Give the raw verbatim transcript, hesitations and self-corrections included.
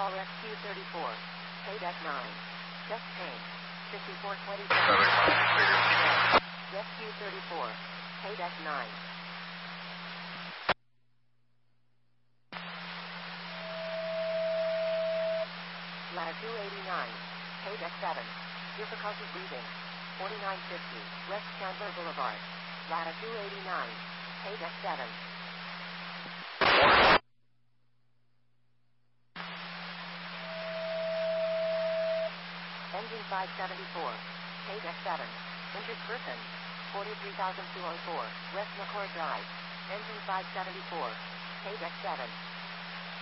call Rescue thirty-four. Paydeck nine. Chest pain. fifty-four twenty-seven. Rescue thirty-four. Paydeck nine. Ladder two eighty-nine. Paydeck seven. Difficulty breathing. forty-nine fifty. West Chandler Boulevard. Ladder two eighty-nine. Paydeck seven. Engine five seventy-four. Paydeck seven. Injured person. forty-three thousand two oh four. West McCord Drive. Engine five seventy-four. Paydeck seven.